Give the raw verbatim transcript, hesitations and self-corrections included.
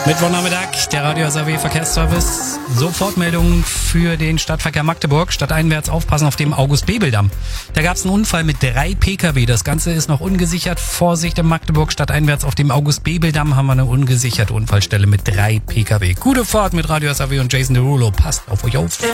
Mittwochnachmittag, der Radio S R W Verkehrsservice. Sofortmeldung für den Stadtverkehr Magdeburg. Stadteinwärts aufpassen auf dem August-Bebel-Damm. Da gab es einen Unfall mit drei Pkw. Das Ganze ist noch ungesichert. Vorsicht in Magdeburg, stadteinwärts auf dem August-Bebel-Damm haben wir eine ungesicherte Unfallstelle mit drei Pkw. Gute Fahrt mit Radio S R W und Jason Derulo. Passt auf euch auf.